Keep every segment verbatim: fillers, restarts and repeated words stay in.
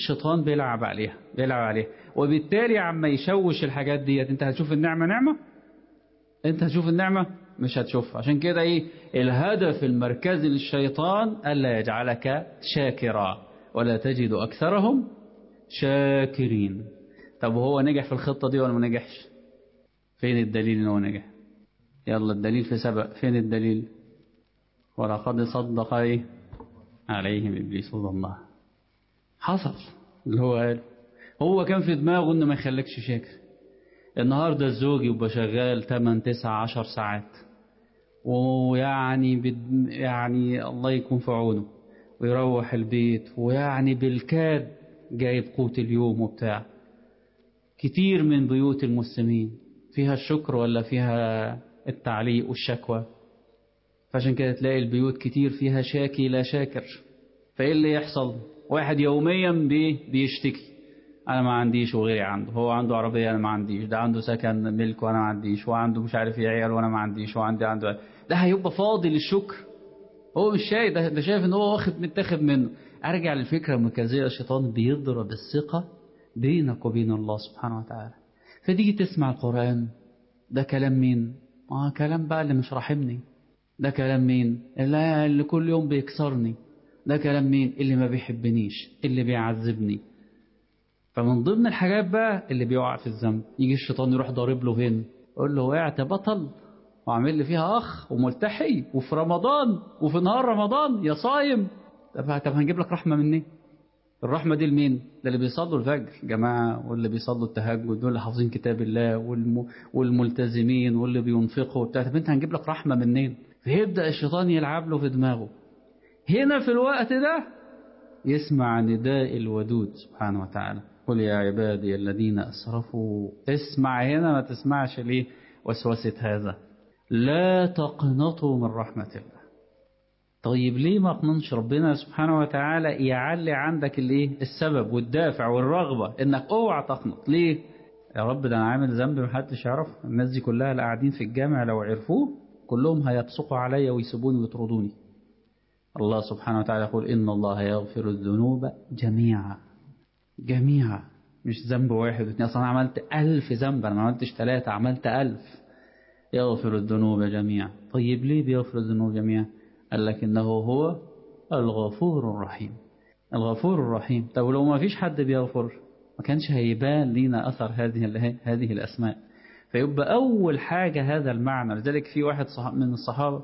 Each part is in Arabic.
الشيطان بيلعب عليها بيلعب عليها وبالتالي عما يشوش الحاجات ديت انت هتشوف النعمة نعمة، انت هتشوف النعمة مش هتشوفها. عشان كده ايه الهدف المركزي للشيطان؟ ألا يجعلك شاكرا ولا تجد أكثرهم شاكرين. طب وهو نجح في الخطة دي ولا ما نجحش؟ فين الدليل انه نجح؟ يلا الدليل في سبق، فين الدليل؟ ولقد صدق ايه عليهم ابليس ظنه. حصل اللي هو قال. هو كان في دماغه انه ما يخليكش شاكر. النهارده الزوج يبقى شغال ثمانية تسعة عشر ساعات ويعني بد يعني الله يكون في عونه، ويروح البيت ويعني بالكاد جايب قوت اليوم وبتاع. كتير من بيوت المسلمين فيها الشكر ولا فيها التعليق والشكوى؟ فعشان كده تلاقي البيوت كتير فيها شاكي لا شاكر. فايه اللي يحصل؟ واحد يوميا بي بيشتكي، انا ما عنديش وغيري عنده، هو عنده عربيه انا ما عنديش، ده عنده سكن ملك وانا ما عنديش، وعنده مش عارف ايه عيال وانا ما عنديش، وعندي عنده. ده هيبقى فاضي للشكر؟ هو مش شايف ده, ده شايف ان هو واخد متاخد منه. ارجع للفكره المركزيه، الشيطان بيضرب الثقه بينك وبين الله سبحانه وتعالى. فتيجي تسمع القران، ده كلام مين؟ اه كلام بقى اللي مش راحمني. ده كلام مين؟ اللي, اللي كل يوم بيكسرني. ده كلام مين؟ اللي ما بيحبنيش، اللي بيعذبني. فمن ضمن الحاجات بقى اللي بيقع في الذنب، يجي الشيطان يروح ضارب له فين؟ يقول له وقعت بطل وعامل لي فيها اخ وملتحي وفي رمضان وفي نهار رمضان يا صايم. طب طب هنجيب لك رحمه منين؟ الرحمه دي لمين؟ ده اللي بيصلوا الفجر جماعه، واللي بيصلوا التهجد، واللي حافظين كتاب الله، والم... والملتزمين، واللي بينفقوا وبتاع. طب انت هنجيب لك رحمه منين؟ فيبدا الشيطان يلعب له في دماغه. هنا في الوقت ده يسمع نداء الودود سبحانه وتعالى، قل يا عبادي الذين أسرفوا. اسمع هنا، ما تسمعش ليه وسوسة هذا. لا تقنطوا من رحمة الله. طيب ليه ما قننش ربنا سبحانه وتعالى يعلي عندك الايه السبب والدافع والرغبة انك اوعى تقنط؟ ليه يا رب؟ ده انا عامل ذنب محدش يعرف. الناس دي كلها اللي قاعدين في الجامع لو عرفوه كلهم هيبصقوا عليا ويسيبوني ويطردوني. الله سبحانه وتعالى يقول إن الله يغفر الذنوب جميعا. جميعا، مش ذنب واحد واثنين. أصلا أنا عملت ألف ذنب، أنا ما عملتش ثلاثة، عملت ألف. يغفر الذنوب جميعا. طيب ليه بيغفر الذنوب جميعا؟ قال لك إنه هو الغفور الرحيم. الغفور الرحيم. طب لو ما فيش حد بيغفر ما كانش هيبان لينا أثر هذه هذه الأسماء. فيبقى أول حاجة هذا المعنى. لذلك في واحد من الصحابة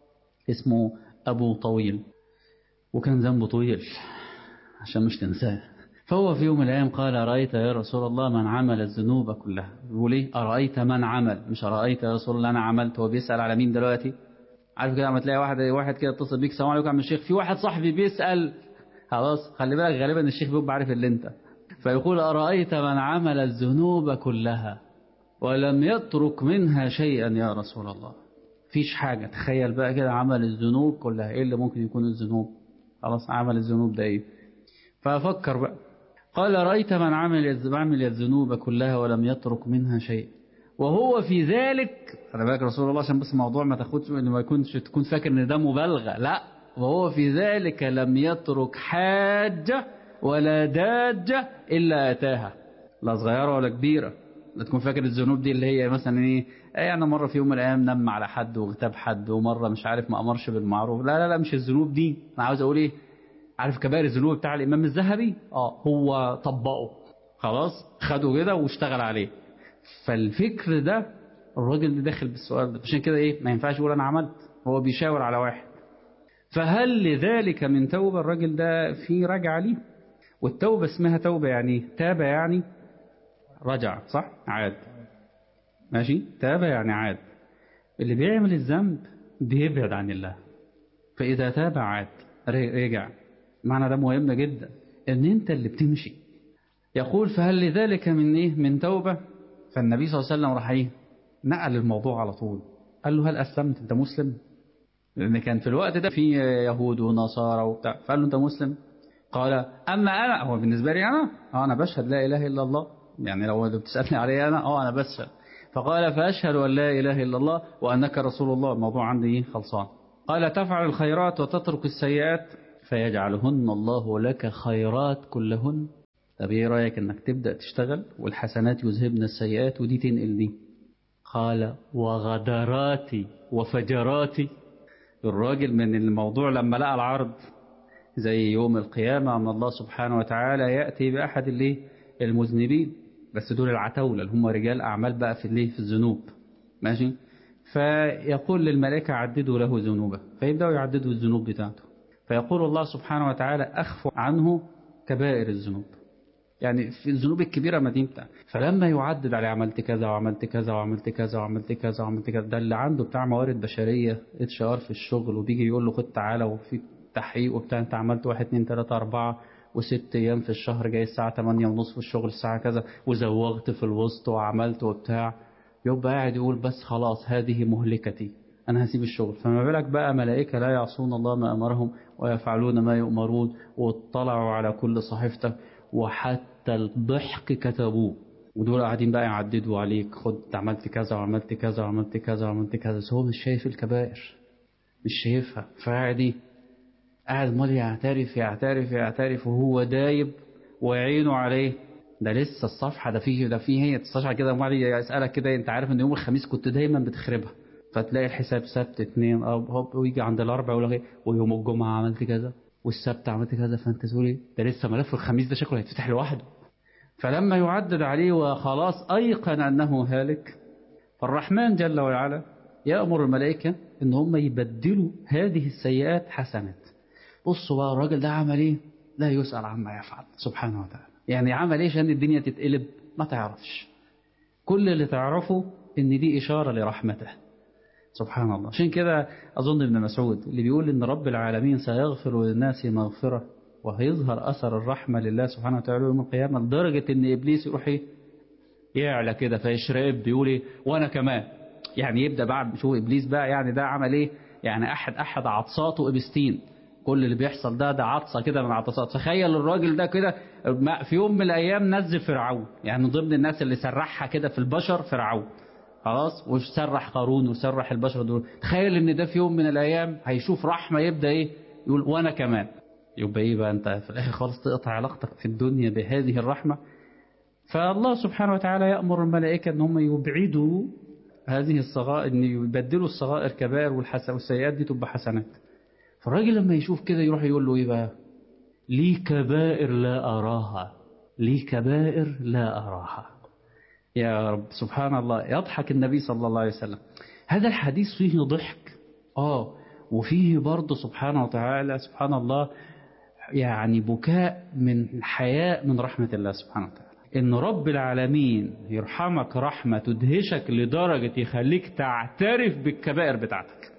اسمه أبو طويل، وكان ذنبه طويل عشان مش تنساه. فهو في يوم من الأيام قال أرأيت يا رسول الله من عمل الذنوب كلها. بيقول إيه؟ أرأيت من عمل، مش أرأيت يا رسول الله أنا عملت. هو بيسأل على مين دلوقتي؟ عارف كده لما تلاقي واحد واحد كده اتصل بيك السلام عليكم يا عم الشيخ، في واحد صاحبي بيسأل، خلاص خلي بالك غالبا الشيخ بيبقى عارف اللي أنت. فيقول أرأيت من عمل الذنوب كلها ولم يترك منها شيئا يا رسول الله. فيش حاجة. تخيل بقى كده عمل الذنوب كلها، إيه اللي ممكن يكون الذنوب؟ خلاص عمل الذنوب ده إيه؟ ففكر بقى. قال رأيت من عمل عمل الذنوب كلها ولم يترك منها شيء وهو في ذلك. أنا بالك رسول الله عشان بس الموضوع ما تاخدش إن ما يكونش تكون فاكر إن ده مبالغة، لا، وهو في ذلك لم يترك حاجة ولا داجة إلا أتاها. لا صغيرة ولا كبيرة. لا تكون فاكر الذنوب دي اللي هي مثلا إيه، يعني مرة في يوم من الأيام نم على حد واغتاب حد، ومرة مش عارف ما أمرش بالمعروف. لا لا لا مش الذنوب دي. أنا عاوز أقول إيه، عارف كبائر الذنوب بتاع الإمام الذهبي؟ اه هو طبقه خلاص، خده كده واشتغل عليه. فالفكر ده الراجل اللي داخل بالسؤال ده. عشان كده ايه ما ينفعش يقول انا عملت، هو بيشاور على واحد. فهل لذلك من توبة؟ الراجل ده في رجع ليه. والتوبة اسمها توبة يعني تاب، يعني رجع، صح؟ عاد. ماشي، تاب يعني عاد. اللي بيعمل الذنب بيبعد عن الله، فإذا تاب عاد رجع. معنى ده مهم جدا ان انت اللي بتمشي. يقول فهل لذلك من ايه من توبة؟ فالنبي صلى الله عليه وسلم راح ايه نقل الموضوع على طول. قال له هل اسلمت؟ انت مسلم؟ لان كان في الوقت ده في يهود ونصارى وبتاع. فقال له انت مسلم؟ قال اما انا، هو بالنسبه لي انا اه انا بشهد لا اله الا الله. يعني لو بتسالني عليه انا اه انا بشهد. فقال فاشهد ان لا اله الا الله وانك رسول الله. الموضوع عندي ايه خلصان. قال تفعل الخيرات وتترك السيئات فيجعلهن الله لك خيرات كلهن. طب ايه رأيك انك تبدأ تشتغل والحسنات يذهبن السيئات ودي تنقل دي؟ قال وغدراتي وفجراتي. الراجل من الموضوع لما لقى العرض زي يوم القيامة أن الله سبحانه وتعالى يأتي بأحد اللي المذنبين، بس دول العتاولة اللي هم رجال أعمال بقى في اللي في الذنوب، ماشي، فيقول للملائكة عددوا له ذنوبه، فيبدأوا يعددوا الذنوب بتاعته، فيقول الله سبحانه وتعالى أخفوا عنه كبائر الذنوب، يعني في الذنوب الكبيرة ما دي بتاع. فلما يعدد عليه عملت كذا وعملت كذا وعملت كذا وعملت كذا وعملت كذا، ده اللي عنده بتاع موارد بشرية اتش ار في الشغل، وبيجي يقول له خد تعالى وفي تحقيق وبتاع، انت عملت واحد اتنين تلاتة اربعة وست ايام في الشهر، جاي الساعة تمانية ونص في الشغل الساعة كذا، وزوغت في الوسط وعملت وبتاع، يبقى قاعد يقول بس خلاص هذه مهلكتي أنا هسيب الشغل. فما بالك بقى ملائكة لا يعصون الله ما أمرهم ويفعلون ما يؤمرون، واطلعوا على كل صحيفتك وحتى الضحك كتبوه، ودول قاعدين بقى يعددوا عليك خد عملت كذا وعملت كذا وعملت كذا وعملت كذا، بس هو مش شايف الكبائر، مش شايفها، فقاعد قاعد مال يعترف يعترف يعترف وهو دايب ويعينه عليه. ده لسه الصفحة، ده فيه ده فيه هي الصفحة كده، ومال يسألك كده انت عارف ان يوم الخميس كنت دايما بتخربها، فتلاقي الحساب سبت اتنين اب هوب، ويجي عند الاربع يقول لك ويوم الجمعة عملت كذا والسبت عملت كذا، فانت تقول ايه ده لسه ملف الخميس ده شكله هيتفتح لوحده. فلما يعدد عليه وخلاص ايقن انه هالك، فالرحمن جل وعلا يأمر الملائكة ان هم يبدلوا هذه السيئات حسنات. بصوا بقى الراجل ده عمل ايه؟ لا يسأل عما يفعل سبحانه وتعالى. يعني عمل ايه عشان الدنيا تتقلب؟ ما تعرفش. كل اللي تعرفه ان دي اشارة لرحمته سبحان الله. عشان كده اظن ابن مسعود اللي بيقول ان رب العالمين سيغفر للناس مغفرة وهيظهر اثر الرحمة لله سبحانه وتعالى يوم القيامة، لدرجة ان ابليس يروح ايه؟ يعلى كده فيشرب بيقول ايه؟ وانا كمان. يعني يبدأ بعد شوف ابليس بقى يعني ده عمل ايه؟ يعني احد احد عطساته ابستين، كل اللي بيحصل ده ده عطسة كده من عطسات. تخيل الراجل ده كده في يوم من الأيام نزل فرعون، يعني من ضمن الناس اللي سرحها كده في البشر فرعون، خلاص، وسرح قارون وسرح البشر دول. تخيل ان ده في يوم من الأيام هيشوف رحمة يبدأ ايه؟ يقول وانا كمان. يبقى ايه بقى انت في الآخر خالص تقطع علاقتك في الدنيا بهذه الرحمة. فالله سبحانه وتعالى يأمر الملائكة ان هم يبعدوا هذه الصغائر، ان يبدلوا الصغائر كبائر والسيئات دي تبقى حسنات. فالراجل لما يشوف كده يروح يقول له ايه بقى؟ لي كبائر لا أراها، لي كبائر لا أراها. يا رب سبحان الله. يضحك النبي صلى الله عليه وسلم. هذا الحديث فيه ضحك آه وفيه برضه سبحانه وتعالى سبحان الله يعني بكاء من حياء من رحمة الله سبحانه وتعالى. إن رب العالمين يرحمك رحمة تدهشك لدرجة يخليك تعترف بالكبائر بتاعتك،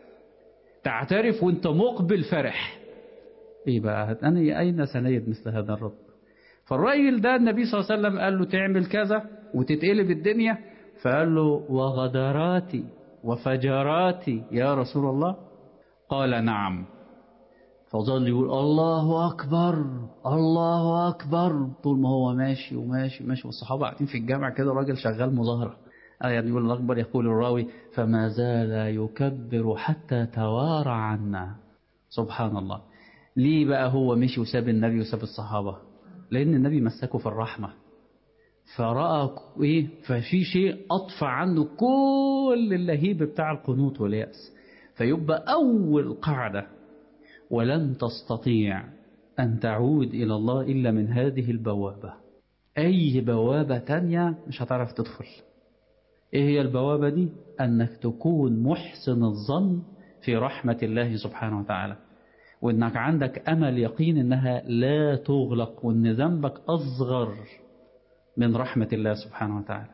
تعترف وانت مقبل فرح. ايه بقى أنا أين سنجد مثل هذا الرب؟ فالراجل ده النبي صلى الله عليه وسلم قال له تعمل كذا وتتقلب الدنيا، فقال له وغدراتي وفجراتي يا رسول الله؟ قال نعم. فظل يقول الله أكبر الله أكبر طول ما هو ماشي وماشي ماشي، والصحابة قاعدين في الجامع كده، راجل شغال مظاهرة آه يعني يقول الأكبر. يقول الراوي فما زال يكبر حتى توارى عنا. سبحان الله. ليه بقى هو مشي وساب النبي وساب الصحابة؟ لأن النبي مسكه في الرحمة، فرأى إيه؟ ففي شيء أطفى عنه كل اللهيب بتاع القنوط واليأس. فيبقى أول قاعدة ولن تستطيع أن تعود إلى الله إلا من هذه البوابة. أي بوابة تانية مش هتعرف تدخل. إيه هي البوابة دي؟ أنك تكون محسن الظن في رحمة الله سبحانه وتعالى، وإنك عندك أمل يقين إنها لا تغلق، وإن ذنبك أصغر من رحمة الله سبحانه وتعالى.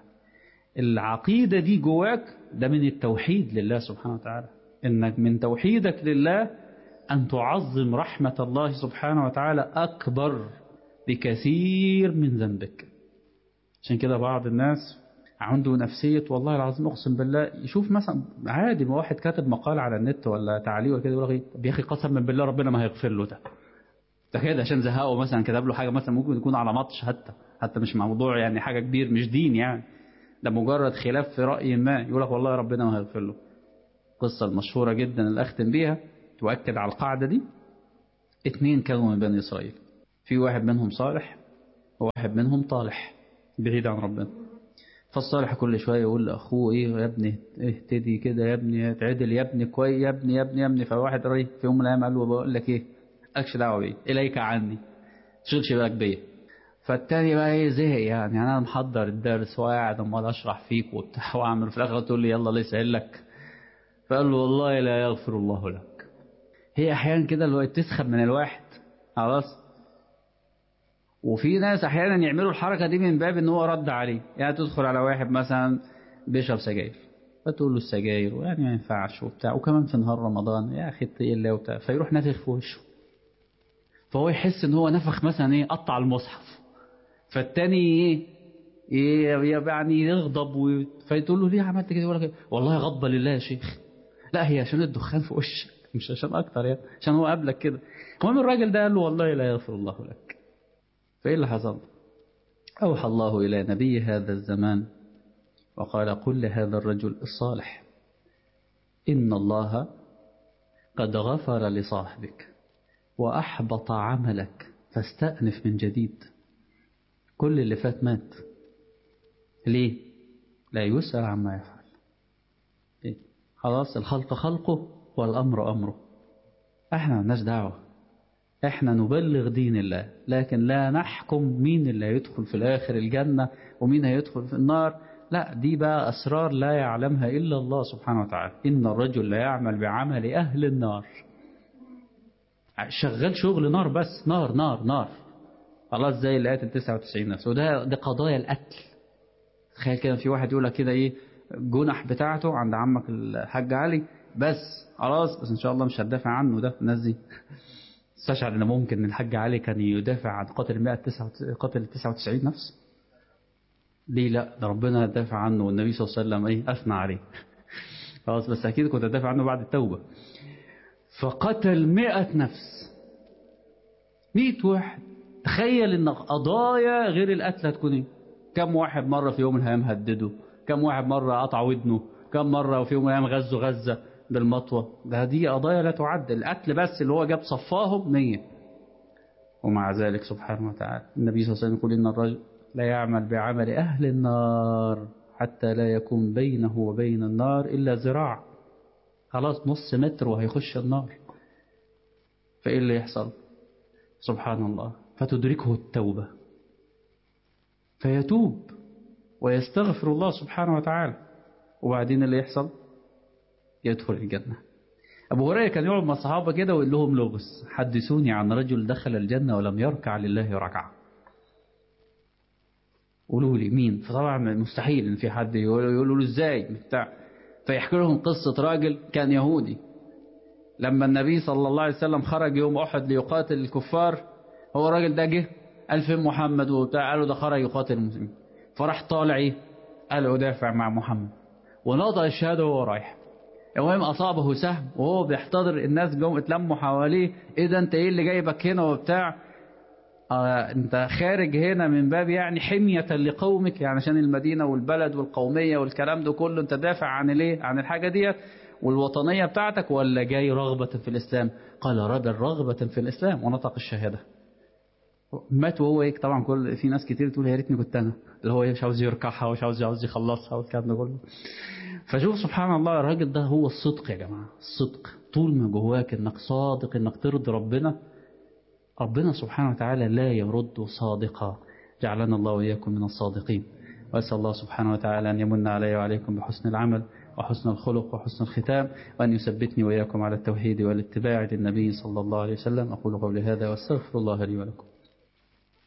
العقيدة دي جواك ده من التوحيد لله سبحانه وتعالى، إنك من توحيدك لله أن تعظم رحمة الله سبحانه وتعالى أكبر بكثير من ذنبك. عشان كده بعض الناس عنده نفسية والله العظيم أقسم بالله، يشوف مثلا عادي ما واحد كاتب مقال على النت ولا تعليق وكده يقول لك يا أخي قسما بالله ربنا ما هيغفر له ده ده كده عشان زهقه مثلا كتب له حاجة مثلا ممكن يكون على ماتش، حتى حتى مش موضوع يعني حاجة كبير مش دين يعني، ده مجرد خلاف في رأي ما، يقول لك والله ربنا ما هيغفر له. قصة المشهورة جدا اللي أختم بيها تؤكد على القاعدة دي. اتنين كانوا من بني إسرائيل، في واحد منهم صالح واحد منهم طالح بعيد عن ربنا. فالصالح كل شوية يقول لأخوه إيه يا ابني اهتدي كده يا ابني اتعدل يا ابني كويس يا ابني يا ابني يا ابني. فواحد رأي في يوم من الأيام قال له بقول لك إيه أكش دعوة بيه إليك عني تشغلش بالك بيا. فالتاني بقى إيه زهق يعني أنا محضر الدرس وقاعد أمال أشرح فيك وبتاع وأعمل في الآخر تقول لي يلا ليه سهل لك. فقال له والله لا يغفر الله لك. هي أحيانا كده اللي هو تسخب من الواحد خلاص. وفي ناس أحيانا يعملوا الحركة دي من باب إن هو رد عليه. يعني تدخل على واحد مثلا بيشرب سجاير فتقول له السجاير ويعني ما ينفعش وبتاع وكمان في نهار رمضان يا أخي اتقي الله وبتاع. فيروح نافخ في وشه فهو يحس إن هو نفخ مثلا إيه قطع المصحف. فالتاني إيه إيه يعني يغضب و... فيقول له ليه عملت كده يقول لك والله غضب لله يا شيخ. لا هي عشان الدخان في وشك مش عشان أكتر يعني عشان هو قبلك كده. المهم الراجل ده قال له والله لا يغفر الله لك. فإيه اللي حصل؟ أوحى الله إلى نبي هذا الزمان وقال قل لهذا الرجل الصالح إن الله قد غفر لصاحبك وأحبط عملك فاستأنف من جديد. كل اللي فات مات. ليه؟ لا يسأل عما يفعل. إيه؟ خلاص الخلق خلقه والأمر أمره. احنا مالناش دعوة. احنا نبلغ دين الله لكن لا نحكم مين اللي هيدخل في الآخر الجنة ومين هيدخل في النار. لا دي بقى أسرار لا يعلمها إلا الله سبحانه وتعالى. إن الرجل لا يعمل بعمل أهل النار. شغال شغل نار بس نار نار نار خلاص زي اللي قاتل تسعة وتسعين نفس. وده ده قضايا القتل. تخيل كده في واحد يقول لك كده إيه جنح بتاعته عند عمك الحاج علي بس خلاص بس إن شاء الله مش هتدافع عنه. ده الناس دي استشعر ان ممكن ان الحاج علي كان يدافع عن قاتل مئة قاتل تسعة وتسعين نفس. ليه لا ده ربنا دافع عنه والنبي صلى الله عليه وسلم ايه اثنى عليه. خلاص بس اكيد كنت ادافع عنه بعد التوبه. فقتل مئة نفس مئة واحد. تخيل ان قضايا غير القتل هتكون ايه. كم واحد مره في يوم من الايام هدده. كم واحد مره قطع ودنه. كم مره في يوم من الايام غزوا غزه بالمطوه. ده دي قضايا لا تعد. القتل بس اللي هو جاب صفاهم مية. ومع ذلك سبحانه وتعالى النبي صلى الله عليه وسلم يقول إن الرجل لا يعمل بعمل أهل النار حتى لا يكون بينه وبين النار إلا ذراع. خلاص نص متر وهيخش النار. فإيه اللي يحصل سبحان الله فتدركه التوبة فيتوب ويستغفر الله سبحانه وتعالى. وبعدين اللي يحصل يدخل الجنة. أبو هريرة كان يقعد مع الصحابة كده ويقول لهم لغز حدثوني عن رجل دخل الجنة ولم يركع لله ركعة. قولوا لي مين. فطبعا مستحيل ان في حد يقولوا له ازاي بتاع. فيحكي لهم قصة راجل كان يهودي لما النبي صلى الله عليه وسلم خرج يوم أحد ليقاتل الكفار. هو الراجل ده جه قال فين محمد وبتاع. قالوا ده خرج يقاتل المسلمين. فراح طالع ايه قال أدافع مع محمد ونطق الشهادة وهو رايح. المهم أصابه سهم وهو بيحتضر. الناس جم اتلموا حواليه ايه ده انت ايه اللي جايبك هنا وبتاع. آه انت خارج هنا من باب يعني حمية لقومك يعني عشان المدينة والبلد والقومية والكلام ده كله انت دافع عن الايه عن الحاجة ديت والوطنية بتاعتك ولا جاي رغبة في الإسلام. قال رجل رغبة في الإسلام ونطق الشهادة. مات وهو ايه طبعا. كل في ناس كتير تقول يا ريتني كنت انا اللي هو مش عاوز يركعها ومش عاوز عاوز يخلصها والكلام ده كله. فشوف سبحان الله الراجل ده هو الصدق يا جماعة. الصدق طول ما جواك انك صادق انك ترضي ربنا ربنا سبحانه وتعالى لا يرد صادقا. جعلنا الله وإياكم من الصادقين. وأسأل الله سبحانه وتعالى أن يمن علي وعليكم بحسن العمل وحسن الخلق وحسن الختام وأن يثبتني وإياكم على التوحيد والاتباع للنبي صلى الله عليه وسلم. أقول قولي هذا واستغفر الله لي ولكم.